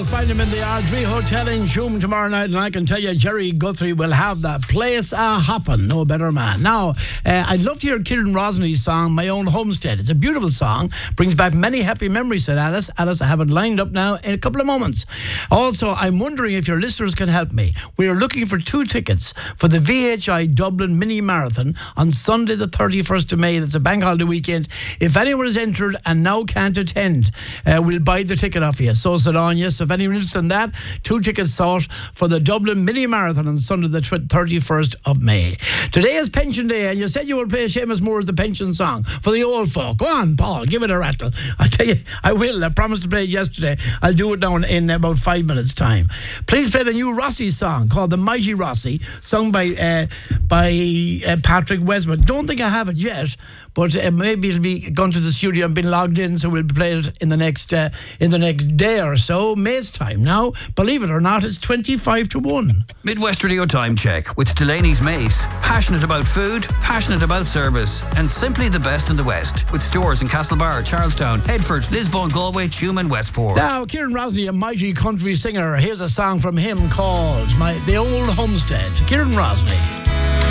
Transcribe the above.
Find him in the Ardrey Hotel in Shoom tomorrow night, and I can tell you Jerry Guthrie will have the place a-hoppin'. No better man. Now, I'd love to hear Kieran Rosney's song, My Own Homestead. It's a beautiful song, brings back many happy memories, said Alice. Alice, I have it lined up now in a couple of moments. Also, I'm wondering if your listeners can help me. We are looking for 2 tickets for the VHI Dublin Mini Marathon on Sunday the 31st of May. It's a bank holiday weekend. If anyone is entered and now can't attend, we'll buy the ticket off you. So said on, yes. If anyone interested in that, 2 tickets sought for the Dublin Mini Marathon on Sunday the 31st of May. Today is Pension Day, and you said you will play Seamus Moore's The Pension Song for the old folk. Go on, Paul, give it a rattle. I'll tell you, I will. I promised to play it yesterday. I'll do it now in about 5 minutes' time. Please play the new Rossi song called The Mighty Rossi, sung by Patrick Westman. Don't think I have it yet, but maybe it'll be gone to the studio and been logged in, so we'll play it in the next day or so. May's time now. Believe it or not, it's 25 to 1. Midwest Radio Time Check with Delaney's Mace. Passionate about food, passionate about service, and simply the best in the West. With stores in Castlebar, Charlestown, Headford, Lisbon, Galway, Tuam and Westport. Now, Kieran Rosney, a mighty country singer. Here's a song from him called The Old Homestead. Kieran Rosney.